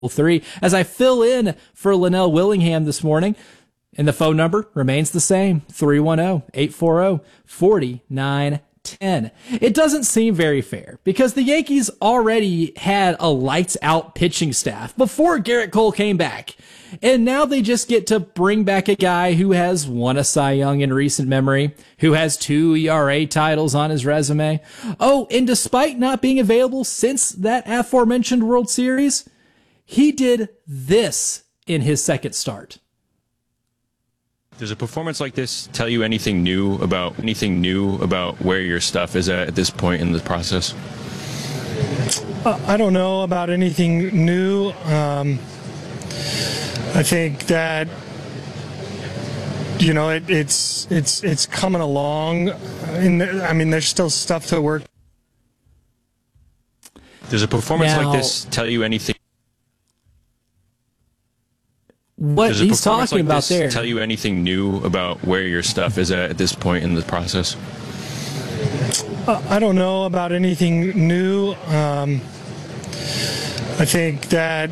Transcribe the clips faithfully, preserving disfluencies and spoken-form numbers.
three as I fill in for Linnell Willingham this morning. And the phone number remains the same, three one zero, eight four zero, four nine one zero. It doesn't seem very fair because the Yankees already had a lights out pitching staff before Garrett Cole came back. And now they just get to bring back a guy who has won a Cy Young in recent memory, who has two E R A titles on his resume. Oh, and despite not being available since that aforementioned World Series, he did this in his second start. Does a performance like this tell you anything new about anything new about where your stuff is at at this point in the process? Uh, I don't know about anything new. Um, I think that you know it, it's it's it's coming along. In the, I mean, there's still stuff to work. Does a performance Now, like this tell you anything? What Does a he's performance talking like about this there. tell you anything new about where your stuff is at at this point in the process? Uh, I don't know about anything new. Um, I think that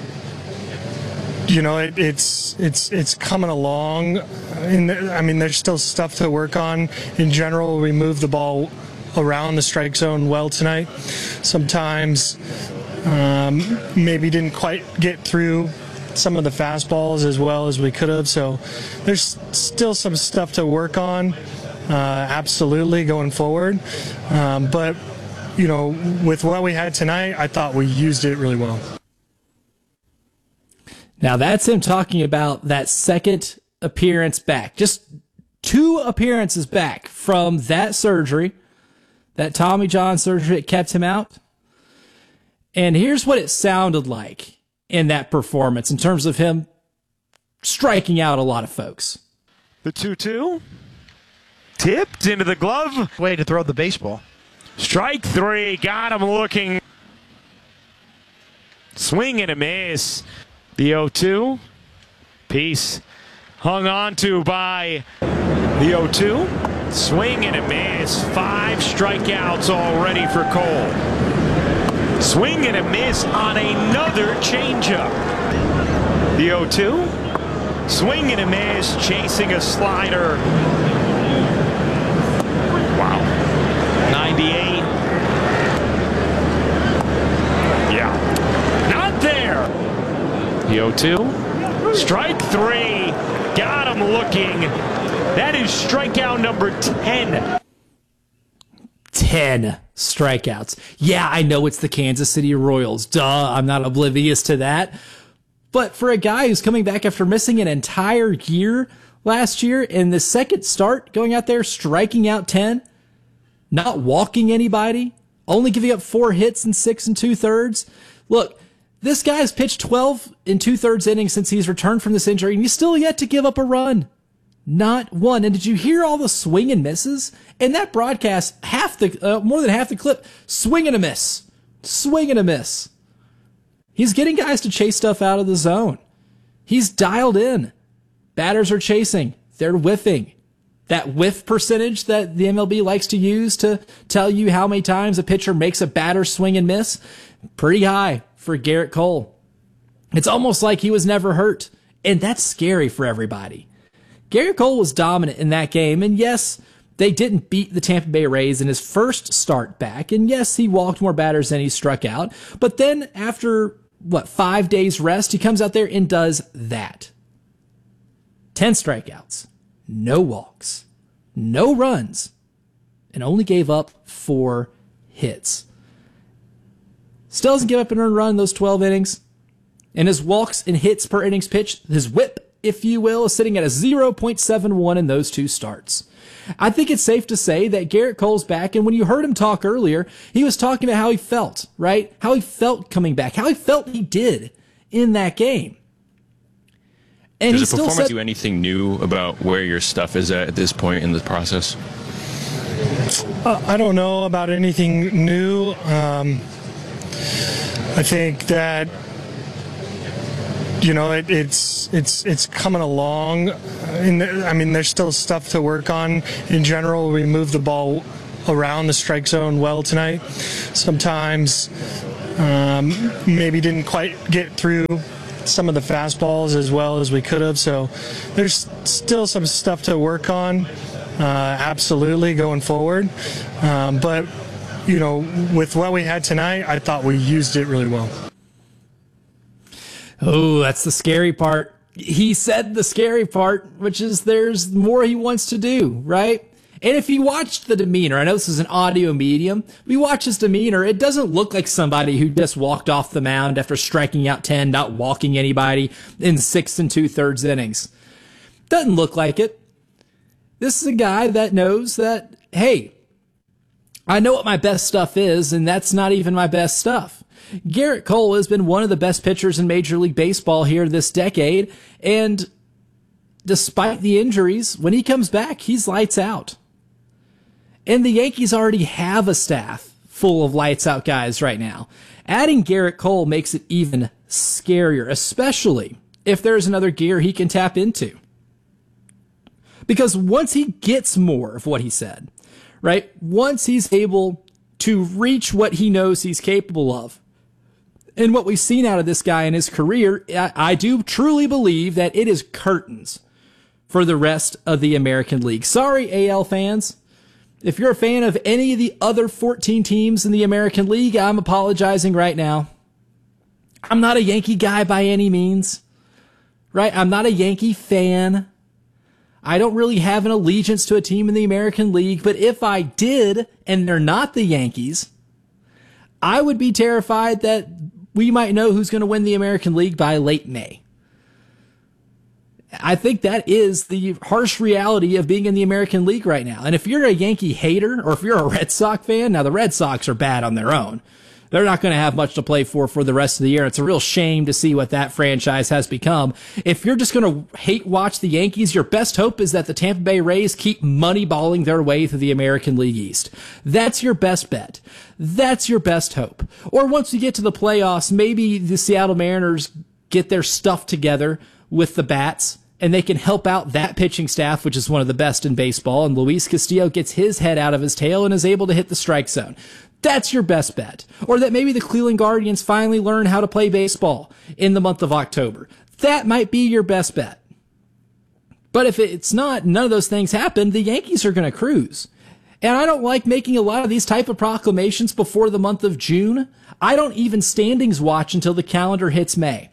you know it, it's it's it's coming along. In the, I mean, there's still stuff to work on. In general, we moved the ball around the strike zone well tonight. Sometimes um, maybe didn't quite get through some of the fastballs as well as we could have. So there's still some stuff to work on, uh, absolutely, going forward. Um, but, you know, with what we had tonight, I thought we used it really well. Now that's him talking about that second appearance back. Just two appearances back from that surgery, that Tommy John surgery that kept him out. And here's what it sounded like in that performance in terms of him striking out a lot of folks. The two two. Tipped into the glove. Way to throw the baseball. Strike three. Got him looking. Swing and a miss. The oh two. Piece hung on to by the oh two. Swing and a miss. Five strikeouts already for Cole. Swing and a miss on another changeup. The oh two. Swing and a miss, chasing a slider. Wow. ninety-eight. Yeah. Not there. The oh two. Strike three. Got him looking. That is strikeout number ten. ten strikeouts. Yeah, I know it's the Kansas City Royals. Duh, I'm not oblivious to that. But for a guy who's coming back after missing an entire year last year, in the second start, going out there, striking out ten, not walking anybody, only giving up four hits in six and two thirds. Look, this guy's pitched twelve and two thirds innings since he's returned from this injury, and he's still yet to give up a run. Not one. And did you hear all the swing and misses? In that broadcast, half the, uh, more than half the clip, swing and a miss. Swing and a miss. He's getting guys to chase stuff out of the zone. He's dialed in. Batters are chasing. They're whiffing. That whiff percentage that the M L B likes to use to tell you how many times a pitcher makes a batter swing and miss, pretty high for Garrett Cole. It's almost like he was never hurt. And that's scary for everybody. Garrett Cole was dominant in that game, and yes, they didn't beat the Tampa Bay Rays in his first start back, and yes, he walked more batters than he struck out, but then after, what, five days rest, he comes out there and does that. ten strikeouts, no walks, no runs, and only gave up four hits. Still doesn't give up an earned run in those twelve innings, and his walks and hits per innings pitched, his whip, if you will, is sitting at a zero point seven one in those two starts. I think it's safe to say that Garrett Cole's back, and when you heard him talk earlier, he was talking about how he felt, right? How he felt coming back, how he felt he did in that game. And Does he a still performance said, do anything new about where your stuff is at at this point in the process? Uh, I don't know about anything new. Um, I think that you know it, it's it's it's coming along. In the, I mean, there's still stuff to work on. In general, we moved the ball around the strike zone well tonight. Sometimes Um, maybe didn't quite get through some of the fastballs as well as we could have. So there's still some stuff to work on, uh, absolutely, going forward. Um, but, you know, with what we had tonight, I thought we used it really well. Oh, that's the scary part. He said the scary part, which is there's more he wants to do, right? And if you watched the demeanor, I know this is an audio medium, we watch his demeanor, it doesn't look like somebody who just walked off the mound after striking out ten, not walking anybody in six and two thirds innings. Doesn't look like it. This is a guy that knows that, hey, I know what my best stuff is, and that's not even my best stuff. Gerrit Cole has been one of the best pitchers in Major League Baseball here this decade, and despite the injuries, when he comes back, he's lights out. And the Yankees already have a staff full of lights out guys right now. Adding Gerrit Cole makes it even scarier, especially if there's another gear he can tap into. Because once he gets more of what he said, right? Once he's able to reach what he knows he's capable of, and what we've seen out of this guy in his career, I, I do truly believe that it is curtains for the rest of the American League. Sorry, A L fans. If you're a fan of any of the other fourteen teams in the American League, I'm apologizing right now. I'm not a Yankee guy by any means, right? I'm not a Yankee fan. I don't really have an allegiance to a team in the American League, but if I did, and they're not the Yankees, I would be terrified that we might know who's going to win the American League by late May. I think that is the harsh reality of being in the American League right now. And if you're a Yankee hater, or if you're a Red Sox fan, now the Red Sox are bad on their own. They're not going to have much to play for for the rest of the year. It's a real shame to see what that franchise has become. If you're just going to hate watch the Yankees, your best hope is that the Tampa Bay Rays keep moneyballing their way through the American League East. That's your best bet. That's your best hope. Or once we get to the playoffs, maybe the Seattle Mariners get their stuff together with the bats, and they can help out that pitching staff, which is one of the best in baseball, and Luis Castillo gets his head out of his tail and is able to hit the strike zone. That's your best bet. Or that maybe the Cleveland Guardians finally learn how to play baseball in the month of October. That might be your best bet. But if it's not, none of those things happen, the Yankees are going to cruise. And I don't like making a lot of these type of proclamations before the month of June. I don't even standings watch until the calendar hits May.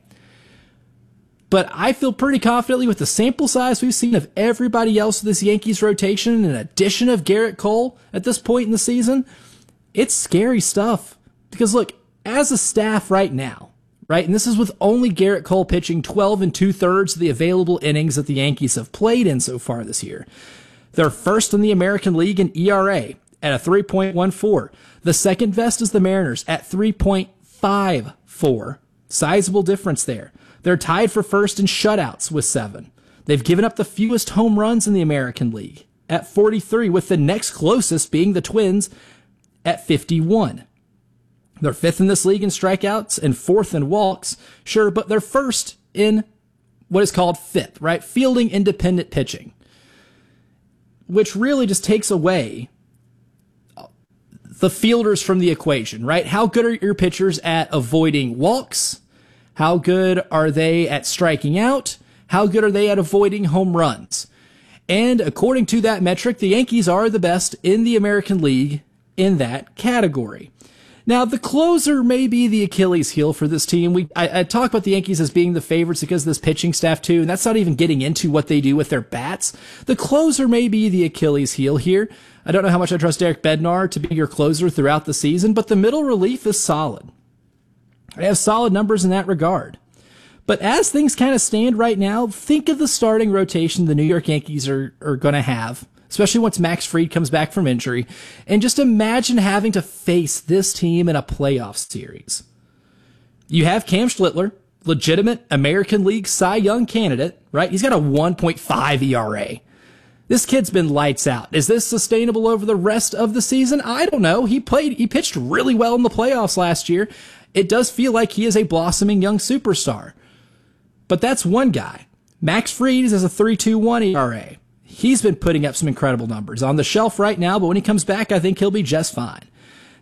But I feel pretty confidently with the sample size we've seen of everybody else in this Yankees rotation, and an addition of Gerrit Cole at this point in the season, it's scary stuff. Because look, as a staff right now, right, and this is with only Gerrit Cole pitching twelve and two thirds of the available innings that the Yankees have played in so far this year. They're first in the American League in E R A at a three point one four. The second best is the Mariners at three point five four. Sizable difference there. They're tied for first in shutouts with seven. They've given up the fewest home runs in the American League at forty-three, with the next closest being the Twins at fifty-one. They're fifth in this league in strikeouts and fourth in walks, sure, but they're first in what is called fifth, right? Fielding independent pitching, which really just takes away the fielders from the equation, right? How good are your pitchers at avoiding walks? How good are they at striking out? How good are they at avoiding home runs? And according to that metric, the Yankees are the best in the American League in that category. Now, the closer may be the Achilles heel for this team. We I, I talk about the Yankees as being the favorites because of this pitching staff too, and that's not even getting into what they do with their bats. The closer may be the Achilles heel here. I don't know how much I trust Derek Bednar to be your closer throughout the season, but the middle relief is solid. They have solid numbers in that regard. But as things kind of stand right now, think of the starting rotation the New York Yankees are, are going to have, especially once Max Fried comes back from injury, and just imagine having to face this team in a playoff series. You have Cam Schlittler, legitimate American League Cy Young candidate, right? He's got a one point five E R A. This kid's been lights out. Is this sustainable over the rest of the season? I don't know. He played, he pitched really well in the playoffs last year. It does feel like he is a blossoming young superstar. But that's one guy. Max Fried is a three point two one E R A. He's been putting up some incredible numbers on the shelf right now, but when he comes back, I think he'll be just fine.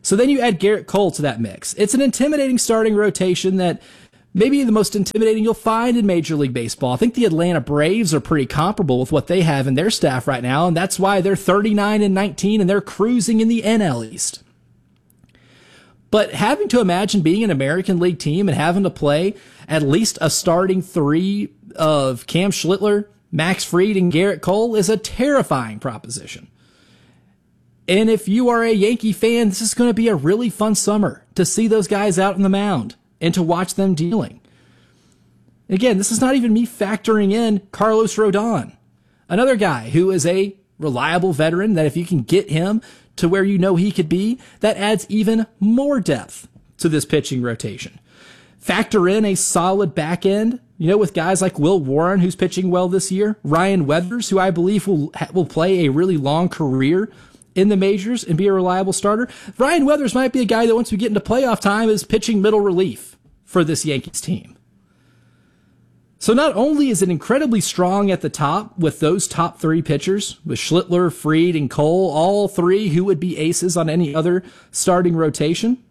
So then you add Garrett Cole to that mix. It's an intimidating starting rotation that maybe the most intimidating you'll find in Major League Baseball. I think the Atlanta Braves are pretty comparable with what they have in their staff right now, and that's why they're thirty-nine and nineteen and they're cruising in the N L East. But having to imagine being an American League team and having to play at least a starting three of Cam Schlittler, Max Fried, and Garrett Cole is a terrifying proposition. And if you are a Yankee fan, this is going to be a really fun summer to see those guys out on the mound and to watch them dealing. Again, this is not even me factoring in Carlos Rodon, another guy who is a reliable veteran that if you can get him to where you know he could be, that adds even more depth to this pitching rotation. Factor in a solid back end, you know, with guys like Will Warren, who's pitching well this year, Ryan Weathers, who I believe will will play a really long career in the majors and be a reliable starter. Ryan Weathers might be a guy that once we get into playoff time is pitching middle relief for this Yankees team. So not only is it incredibly strong at the top with those top three pitchers, with Schlittler, Fried, and Cole, all three who would be aces on any other starting rotation,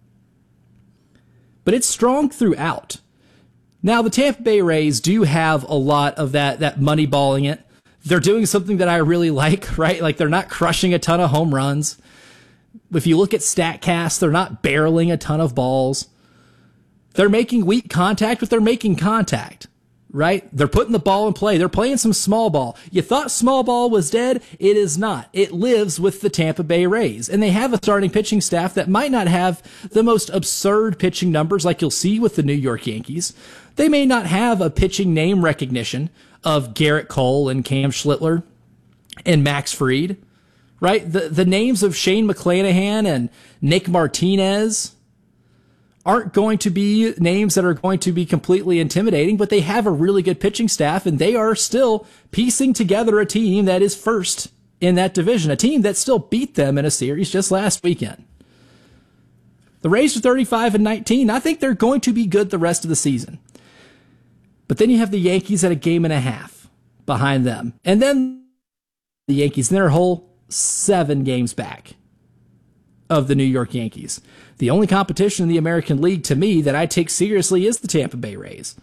but it's strong throughout. Now, the Tampa Bay Rays do have a lot of that, that money balling it. They're doing something that I really like, right? Like they're not crushing a ton of home runs. If you look at StatCast, they're not barreling a ton of balls. They're making weak contact, but they're making contact, right? They're putting the ball in play. They're playing some small ball. You thought small ball was dead. It is not. It lives with the Tampa Bay Rays. And they have a starting pitching staff that might not have the most absurd pitching numbers like you'll see with the New York Yankees. They may not have a pitching name recognition of Garrett Cole and Cam Schlittler and Max Fried, right? The the names of Shane McClanahan and Nick Martinez aren't going to be names that are going to be completely intimidating, but they have a really good pitching staff, and they are still piecing together a team that is first in that division, a team that still beat them in a series just last weekend. The Rays are thirty-five and nineteen. I think they're going to be good the rest of the season. But then you have the Yankees at a game and a half behind them. And then the Yankees, and they're a whole seven games back of the New York Yankees. The only competition in the American League to me that I take seriously is the Tampa Bay Rays.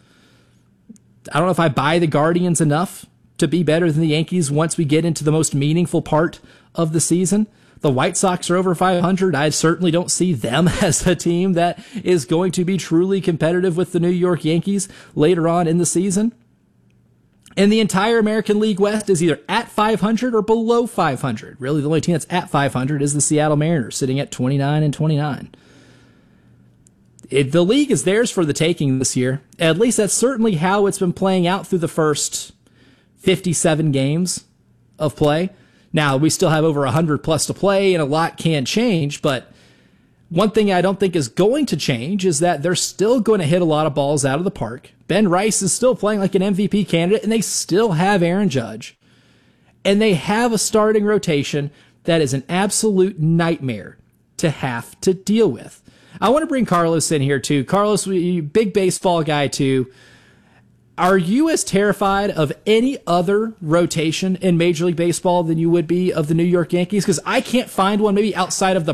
I don't know if I buy the Guardians enough to be better than the Yankees once we get into the most meaningful part of the season. The White Sox are over five hundred. I certainly don't see them as a team that is going to be truly competitive with the New York Yankees later on in the season. And the entire American League West is either at five hundred or below five hundred. Really, the only team that's at five hundred is the Seattle Mariners, sitting at twenty-nine and twenty-nine. It, the league is theirs for the taking this year. At least that's certainly how it's been playing out through the first fifty-seven games of play. Now, we still have over one hundred plus to play, and a lot can change, but one thing I don't think is going to change is that they're still going to hit a lot of balls out of the park. Ben Rice is still playing like an M V P candidate, and they still have Aaron Judge. And they have a starting rotation that is an absolute nightmare to have to deal with. I want to bring Carlos in here, too. Carlos, you big baseball guy, too. Are you as terrified of any other rotation in Major League Baseball than you would be of the New York Yankees? Because I can't find one, maybe outside of the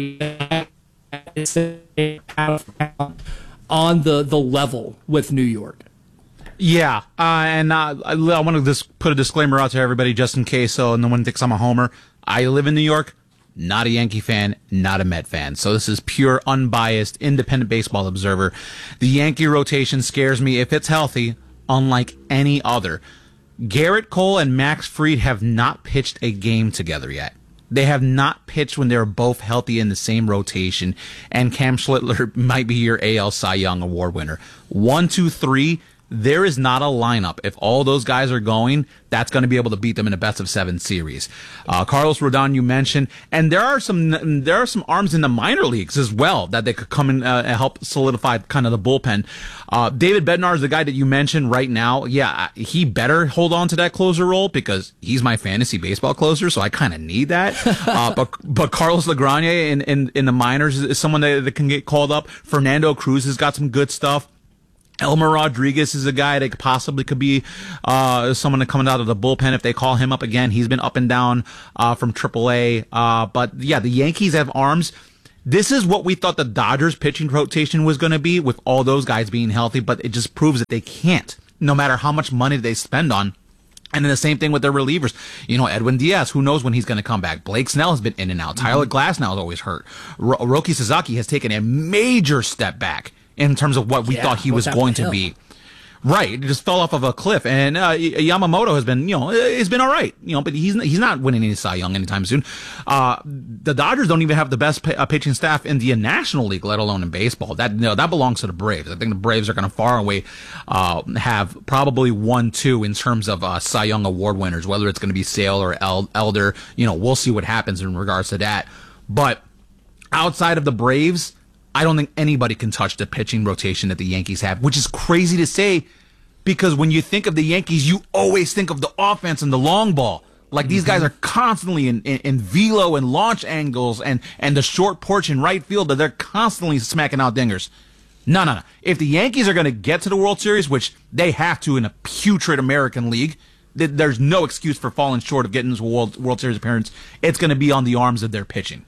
on the, the level with New York. Yeah, uh, and uh, I, I want to just put a disclaimer out to everybody just in case, so no one thinks I'm a homer. I live in New York, not a Yankee fan, not a Met fan. So this is pure, unbiased, independent baseball observer. The Yankee rotation scares me if it's healthy, unlike any other. Garrett Cole and Max Fried have not pitched a game together yet. They have not pitched when they were both healthy in the same rotation, and Cam Schlittler might be your A L Cy Young Award winner. One, two, three. There is not a lineup. If all those guys are going, that's going to be able to beat them in a best of seven series. Uh, Carlos Rodon, you mentioned, and there are some there are some arms in the minor leagues as well that they could come in uh, and help solidify kind of the bullpen. Uh, David Bednar is the guy that you mentioned right now. Yeah, he better hold on to that closer role because he's my fantasy baseball closer, so I kind of need that. uh, but but Carlos Lagrania in, in, in the minors is someone that, that can get called up. Fernando Cruz has got some good stuff. Elmer Rodriguez is a guy that possibly could be uh, someone that coming out of the bullpen if they call him up again. He's been up and down uh, from triple A. Uh, but, yeah, the Yankees have arms. This is what we thought the Dodgers pitching rotation was going to be with all those guys being healthy, but it just proves that they can't, no matter how much money they spend on. And then the same thing with their relievers. You know, Edwin Diaz, who knows when he's going to come back. Blake Snell has been in and out. Tyler Glasnow is always hurt. Ro- Roki Sasaki has taken a major step back in terms of what we yeah, thought he was going to be. Right, it just fell off of a cliff, and uh, Yamamoto has been, you know, has been all right, you know, but he's he's not winning any Cy Young anytime soon. Uh, the Dodgers don't even have the best p- uh, pitching staff in the National League, let alone in baseball. That you know, that belongs to the Braves. I think the Braves are going to far away uh, have probably one, two in terms of uh, Cy Young award winners, whether it's going to be Sale or El- Elder. You know, we'll see what happens in regards to that. But outside of the Braves, I don't think anybody can touch the pitching rotation that the Yankees have, which is crazy to say because when you think of the Yankees, you always think of the offense and the long ball. Like, these guys are constantly in, in, in velo and launch angles and, and the short porch in right field that they're constantly smacking out dingers. No, no, no. If the Yankees are going to get to the World Series, which they have to in a putrid American League, th- there's no excuse for falling short of getting to a World, World Series appearance. It's going to be on the arms of their pitching.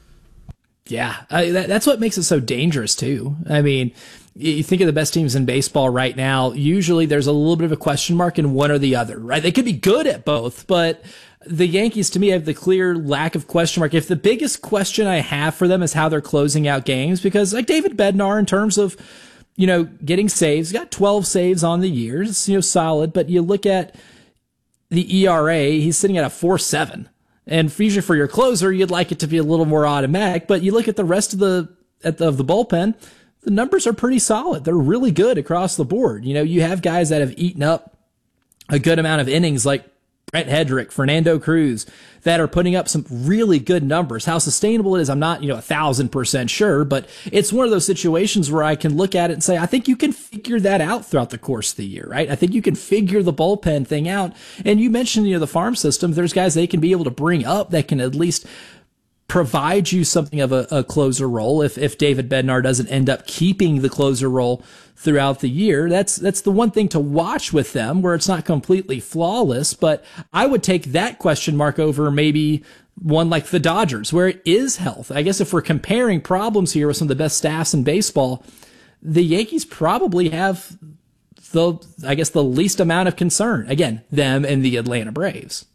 Yeah, I, that, that's what makes it so dangerous, too. I mean, you think of the best teams in baseball right now, usually there's a little bit of a question mark in one or the other, right? They could be good at both, but the Yankees, to me, have the clear lack of question mark. If the biggest question I have for them is how they're closing out games, because like David Bednar, in terms of, you know, getting saves, got twelve saves on the year, it's, you know, solid, but you look at the E R A, he's sitting at a four seven. And usually for your closer, you'd like it to be a little more automatic, but you look at the rest of the at the, of the bullpen, the numbers are pretty solid. They're really good across the board. You know, you have guys that have eaten up a good amount of innings like Brent Hedrick, Fernando Cruz, that are putting up some really good numbers. How sustainable it is, I'm not, you know, a thousand percent sure, but it's one of those situations where I can look at it and say, I think you can figure that out throughout the course of the year, right? I think you can figure the bullpen thing out. And you mentioned, you know, the farm system. There's guys they can be able to bring up that can at least provide you something of a, a closer role if, if David Bednar doesn't end up keeping the closer role throughout the year. That's, that's the one thing to watch with them where it's not completely flawless, but I would take that question mark over maybe one like the Dodgers where it is health. I guess if we're comparing problems here with some of the best staffs in baseball, the Yankees probably have the, I guess the least amount of concern. Again, them and the Atlanta Braves.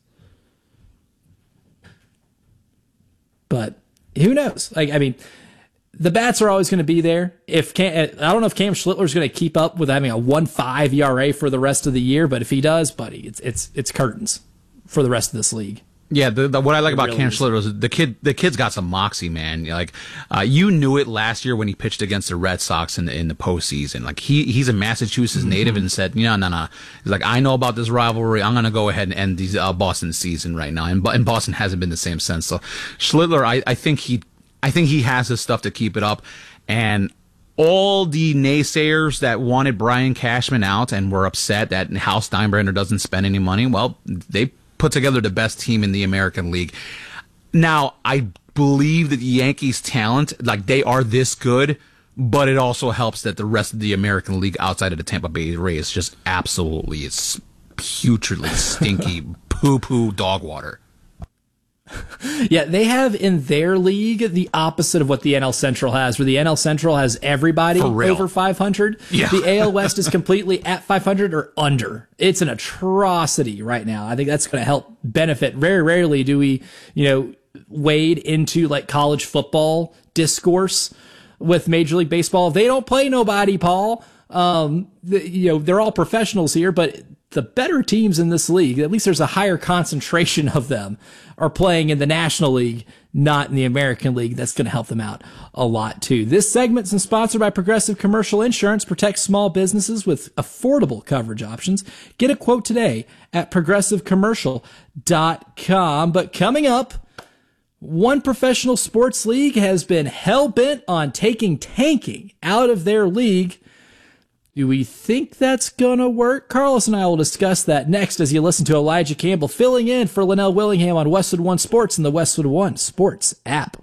But who knows? Like, I mean, the bats are always going to be there. If Cam, I don't know if Cam Schlittler is going to keep up with having a one point five E R A for the rest of the year, but if he does, buddy, it's it's it's curtains for the rest of this league. Yeah, the, the, what I like It about really Cam is. Schlitter is the kid. The kid's got some moxie, man. Like, uh, you knew it last year when he pitched against the Red Sox in the, in the postseason. Like, he he's a Massachusetts Mm-hmm. native and said, no, no, no. He's like, I know about this rivalry. I'm gonna go ahead and end these uh, Boston season right now. And, and Boston hasn't been the same since. So, Schlitter, I, I think he, I think he has the stuff to keep it up. And all the naysayers that wanted Brian Cashman out and were upset that Hal Steinbrenner doesn't spend any money, well, they put together the best team in the American League. Now, I believe that the Yankees' talent, like, they are this good, but it also helps that the rest of the American League outside of the Tampa Bay Rays just absolutely is putridly stinky poo-poo dog water. Yeah, they have in their league the opposite of what the N L Central has, where the N L Central has everybody For real. over five hundred. Yeah. The A L West is completely at five hundred or under. It's an atrocity right now. I think that's going to help benefit. Very rarely do we, you know, wade into like college football discourse with Major League Baseball. They don't play nobody, Paul. Um, the, you know, they're all professionals here, but the better teams in this league, at least there's a higher concentration of them, are playing in the National League, not in the American League. That's going to help them out a lot, too. This segment's been sponsored by Progressive Commercial Insurance. Protect small businesses with affordable coverage options. Get a quote today at progressive commercial dot com. But coming up, one professional sports league has been hell-bent on taking tanking out of their league. Do we think that's gonna work? Carlos and I will discuss that next as you listen to Elijah Campbell filling in for Linnell Willingham on Westwood One Sports and the Westwood One Sports app.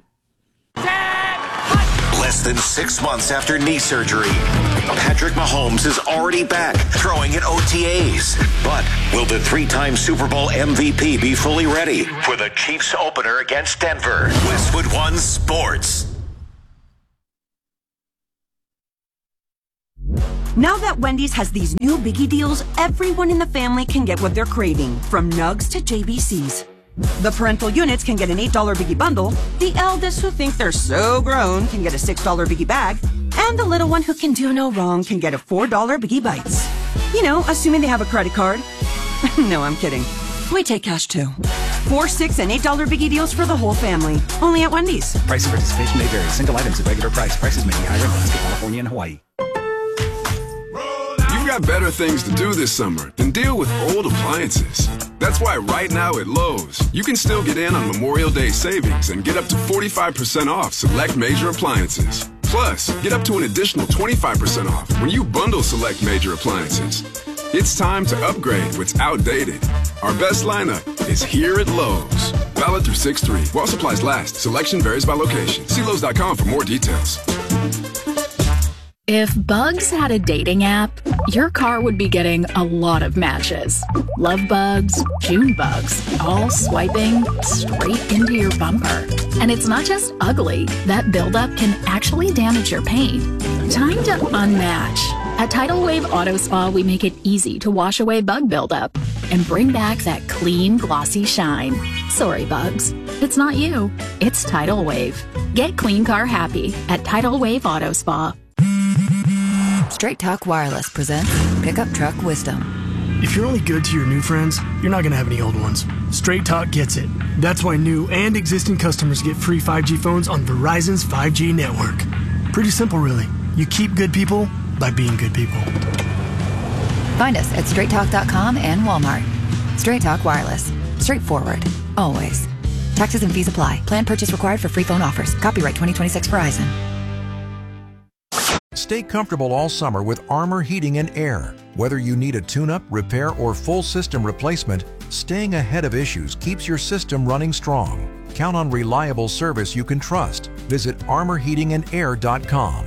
Less than six months after knee surgery, Patrick Mahomes is already back throwing at O T As. But will the three-time Super Bowl M V P be fully ready for the Chiefs opener against Denver? Westwood One Sports. Now that Wendy's has these new biggie deals, everyone in the family can get what they're craving, from nugs to J B Cs. The parental units can get an eight dollar biggie bundle, the eldest who think they're so grown can get a six dollar biggie bag, and the little one who can do no wrong can get a four dollar biggie bites. You know, assuming they have a credit card. No, I'm kidding. We take cash too. Four, six, and eight dollar biggie deals for the whole family. Only at Wendy's. Price and participation may vary. Single items at regular price. Prices may be higher in Alaska, California, and Hawaii. You've got better things to do this summer than deal with old appliances. That's why right now at Lowe's, you can still get in on Memorial Day savings and get up to forty-five percent off select major appliances. Plus, get up to an additional twenty-five percent off when you bundle select major appliances. It's time to upgrade what's outdated. Our best lineup is here at Lowe's. Valid through six three. While supplies last, selection varies by location. See Lowe's dot com for more details. If Bugs had a dating app, your car would be getting a lot of matches. Love bugs, June bugs, all swiping straight into your bumper. And it's not just ugly. That buildup can actually damage your paint. Time to unmatch. At Tidal Wave Auto Spa, we make it easy to wash away bug buildup and bring back that clean, glossy shine. Sorry, bugs. It's not you. It's Tidal Wave. Get clean car happy at Tidal Wave Auto Spa. Straight Talk Wireless presents Pickup Truck Wisdom. If you're only good to your new friends, you're not going to have any old ones. Straight Talk gets it. That's why new and existing customers get free five G phones on Verizon's five G network. Pretty simple, really. You keep good people by being good people. Find us at straight talk dot com and Walmart. Straight Talk Wireless. Straightforward. Always. Taxes and fees apply. Plan purchase required for free phone offers. Copyright twenty twenty-six Verizon. Stay comfortable all summer with Armor Heating and Air. Whether you need a tune-up, repair, or full system replacement, staying ahead of issues keeps your system running strong. Count on reliable service you can trust. Visit armor heating and air dot com.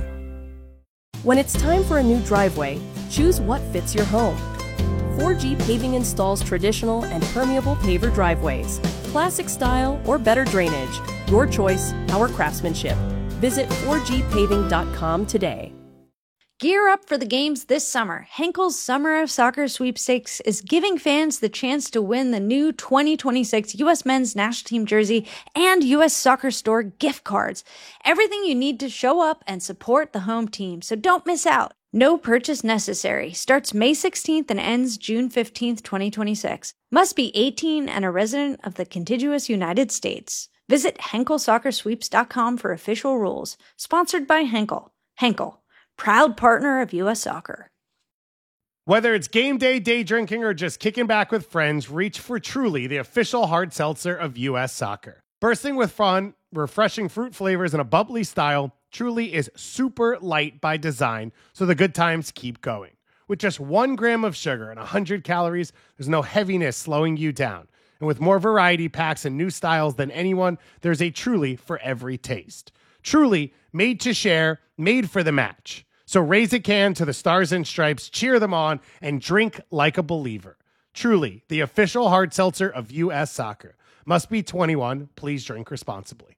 When it's time for a new driveway, choose what fits your home. four G Paving installs traditional and permeable paver driveways, classic style or better drainage. Your choice, our craftsmanship. Visit four G paving dot com today. Gear up for the games this summer. Henkel's Summer of Soccer Sweepstakes is giving fans the chance to win the new twenty twenty-six U S Men's National Team jersey and U S Soccer Store gift cards. Everything you need to show up and support the home team, so don't miss out. No purchase necessary. Starts May sixteenth and ends June fifteenth, twenty twenty-six. Must be eighteen and a resident of the contiguous United States. Visit henkel soccer sweeps dot com for official rules. Sponsored by Henkel. Henkel, proud partner of U S Soccer. Whether it's game day, day drinking, or just kicking back with friends, reach for Truly, the official hard seltzer of U S Soccer. Bursting with fun, refreshing fruit flavors, and a bubbly style, Truly is super light by design, so the good times keep going. With just one gram of sugar and one hundred calories, there's no heaviness slowing you down. And with more variety packs and new styles than anyone, there's a Truly for every taste. Truly, made to share, made for the match. So raise a can to the Stars and Stripes, cheer them on, and drink like a believer. Truly, the official hard seltzer of U S Soccer. Must be twenty-one. Please drink responsibly.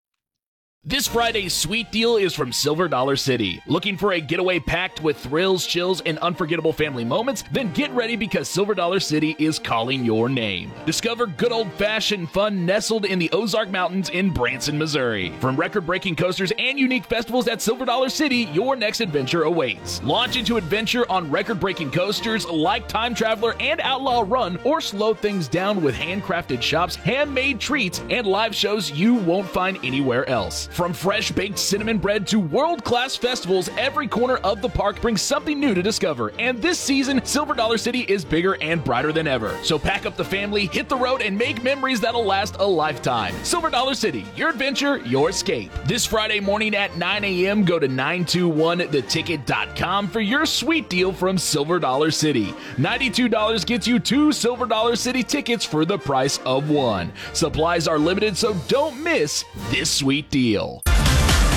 This Friday's sweet deal is from Silver Dollar City. Looking for a getaway packed with thrills, chills, and unforgettable family moments? Then get ready because Silver Dollar City is calling your name. Discover good old-fashioned fun nestled in the Ozark Mountains in Branson, Missouri. From record-breaking coasters and unique festivals at Silver Dollar City, your next adventure awaits. Launch into adventure on record-breaking coasters like Time Traveler and Outlaw Run, or slow things down with handcrafted shops, handmade treats, and live shows you won't find anywhere else. From fresh baked cinnamon bread to world-class festivals, every corner of the park brings something new to discover. And this season, Silver Dollar City is bigger and brighter than ever. So pack up the family, hit the road, and make memories that'll last a lifetime. Silver Dollar City, your adventure, your escape. This Friday morning at nine a.m., go to nine two one the ticket dot com for your sweet deal from Silver Dollar City. ninety-two dollars gets you two Silver Dollar City tickets for the price of one. Supplies are limited, so don't miss this sweet deal.